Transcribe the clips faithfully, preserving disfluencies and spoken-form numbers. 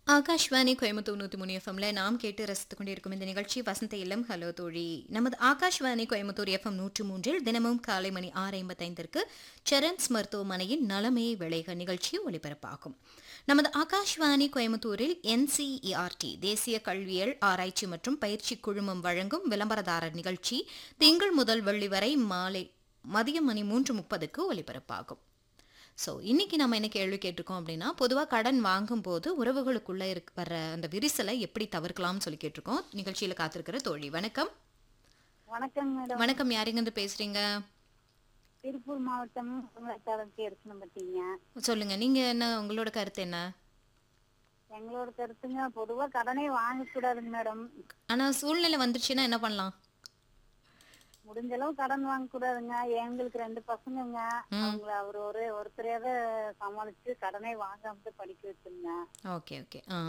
ஆகாஷ்வாணி கோயம்புத்தூர் நூத்தி மூணு எஃப்எம்ல நாம் கேட்டு ரசித்துக் கொண்டிருக்கும் இந்த நிகழ்ச்சி வசந்த இல்லம். ஹலோ தோழி. நமது ஆகாஷ்வாணி கோயம்புத்தூர் எஃப்எம் நூற்று மூன்றில் தினமும் காலை மணி ஆறு ஐம்பத்தைந்திற்கு சரண்ஸ் மருத்துவமனையின் நலமே விளைக நிகழ்ச்சி ஒலிபரப்பாகும். நமது ஆகாஷ்வாணி கோயம்புத்தூரில் என்சிஇஆர்டி தேசிய கல்வியல் ஆராய்ச்சி மற்றும் பயிற்சி குழுமம் வழங்கும் விளம்பரதாரர் நிகழ்ச்சி திங்கள் முதல் வெள்ளி வரை மாலை மதியம் மணி மூன்று முப்பதுக்கு ஒலிபரப்பாகும். ஸோ இன்னைக்கு நம்ம என்ன கேள்வி கேட்டிருக்கோம் அப்படின்னா, பொதுவாக கடன் வாங்கும்போது உறவுகளுக்குள்ள இருக்க வர அந்த விரிசலை எப்படி தவிர்க்கலாம்னு சொல்லி கேட்டிருக்கோம். நிகழ்ச்சியில் காத்திருக்கிற தோழி. வணக்கம். வணக்கம் மேடம். வணக்கம். யாருங்க பேசுறீங்க? திருப்பூர் மாவட்டம் இருக்கணும் பார்த்தீங்க. சொல்லுங்க, நீங்க என்ன, உங்களோட கருத்து என்ன? எங்களோட கருத்துங்க, பொதுவா கடனே வாங்கக்கூடாதுங்க மேடம். ஆனா சூழ்நிலை வந்துருச்சுன்னா என்ன பண்ணலாம்? முடிஞ்ச அளவு கடன் வாங்க கூடாதுங்க. எங்களுக்கு ரெண்டு பசங்கங்க. அவங்கள அவர் ஒரு ஒருத்தரையாவது சமாளிச்சு கடனே வாங்காம படிக்க வச்சுருங்க. Okay okay. ஆ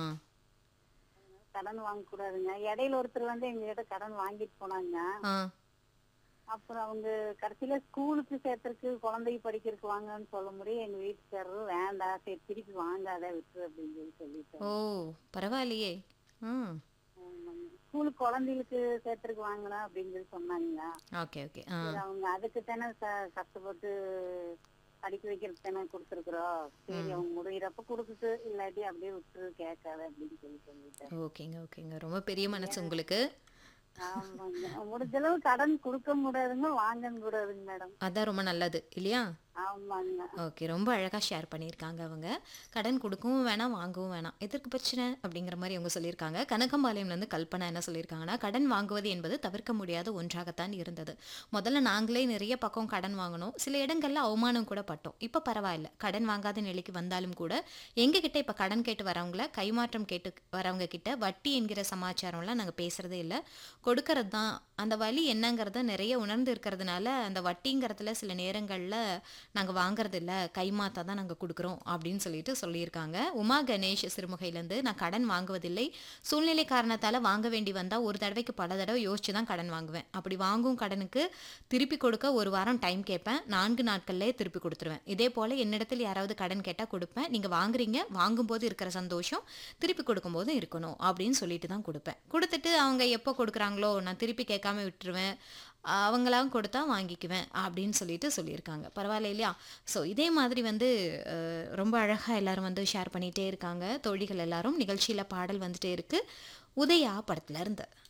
கடன் வாங்க கூடாதுங்க. இடையில ஒருத்தர் வந்து எங்ககிட்ட கடன் வாங்கிட்டு போனாங்க. ஆ அப்புறம் அவங்க கடைசியில ஸ்கூலுக்கு சேர்த்துருக்கு, குழந்தைக்கு படிக்கிறதுக்கு வாங்கன்னு சொல்ல முடியும். எங்க வீட்டுக்காரரும் வேண்டாம், சரி திருப்பி வாங்காத விட்டுரு அப்படின்னு சொல்லி சொல்லிட்டேன். ஓ பரவாயில்லையே. ம் ஸ்கூலுக்கு குழந்தைகளுக்கு சேர்த்துருக்கு வாங்கலாம் அப்படின்னு சொல்லி சொன்னாங்க. Okay okay. ஆ சரி, அவங்க அதுக்கு தானே கஷ்டப்பட்டு படிக்க வைக்கிறதுக்கு தானே கொடுத்துருக்குறோம். சரி அவங்க முடிகிறப்ப கொடுத்துட்டு, இல்லாட்டி அப்படியே விட்டுரு, கேட்காத அப்படின்னு சொல்லி சொல்லிட்டேன். ஓகேங்க ஓகேங்க. ரொம்ப பெரிய மனசு உங்களுக்கு. ஆமாங்க. முடிஞ்ச அளவு கடன் கொடுக்க முடியாதுங்க, வாங்க கூடாதுங்க மேடம். அதான் ரொம்ப நல்லது இல்லையா? ஆமாங்க. ஓகே, ரொம்ப அழகாக ஷேர் பண்ணியிருக்காங்க அவங்க. கடன் கொடுக்கவும் வேணாம், வாங்கவும் வேணாம், எதற்கு பிரச்சனை அப்படிங்கிற மாதிரி அவங்க சொல்லியிருக்காங்க. கனகம்பாளையம்லேருந்து கல்பனா என்ன சொல்லியிருக்காங்கன்னா, கடன் வாங்குவது என்பது தவிர்க்க முடியாத ஒன்றாகத்தான் இருந்தது. முதல்ல நாங்களே நிறைய பக்கம் கடன் வாங்கினோம், சில இடங்களில் அவமானம் கூட பட்டோம். இப்போ பரவாயில்ல, கடன் வாங்காத நிலைக்கு வந்தாலும் கூட எங்ககிட்ட இப்போ கடன் கேட்டு வரவங்கள, கைமாற்றம் கேட்டு வரவங்க கிட்ட வட்டி என்கிற சமாச்சாரம்லாம் நாங்கள் பேசுகிறதே இல்லை. கொடுக்கறது தான். அந்த வலி என்னங்கிறத நிறைய உணர்ந்து இருக்கிறதுனால அந்த வட்டிங்கிறதுல சில நேரங்களில் நாங்கள் வாங்குறது இல்லை, கைமாத்தா தான் நாங்கள் கொடுக்குறோம் அப்படின்னு சொல்லிட்டு சொல்லியிருக்காங்க. உமா கணேஷ் சிறுமுகையிலேருந்து, நான் கடன் வாங்குவதில்லை, சூழ்நிலை காரணத்தால் வாங்க வேண்டி வந்தால் ஒரு தடவைக்கு பல தடவை யோசிச்சு தான் கடன் வாங்குவேன். அப்படி வாங்கும் கடனுக்கு திருப்பி கொடுக்க ஒரு வாரம் டைம் கேட்பேன், நான்கு நாட்கள்லேயே திருப்பி கொடுத்துருவேன். இதே போல் என்னிடத்தில் யாராவது கடன் கேட்டால் கொடுப்பேன். நீங்கள் வாங்குறீங்க, வாங்கும்போது இருக்கிற சந்தோஷம் திருப்பி கொடுக்கும்போது இருக்கணும் அப்படின்னு சொல்லிட்டு தான் கொடுப்பேன். கொடுத்துட்டு அவங்க எப்போ கொடுக்குறாங்களோ நான் திருப்பி கேட்காம விட்டுருவேன், அவங்களாம் கொடுத்தா வாங்கிக்குவேன் அப்படின்னு சொல்லிட்டு சொல்லியிருக்காங்க. பரவாயில்ல இல்லையா? ஸோ இதே மாதிரி வந்து ரொம்ப அழகாக எல்லாரும் வந்து ஷேர் பண்ணிகிட்டே இருக்காங்க தோழிகள் எல்லாரும். நிகழ்ச்சியில் பாடல் வந்துட்டே இருக்கு, உதயா படத்துல இருந்து.